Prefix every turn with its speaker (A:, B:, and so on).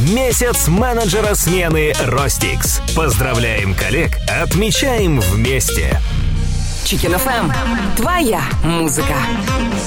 A: Месяц менеджера смены Ростикс. Поздравляем коллег, отмечаем вместе.
B: Chicken FM. Твоя музыка.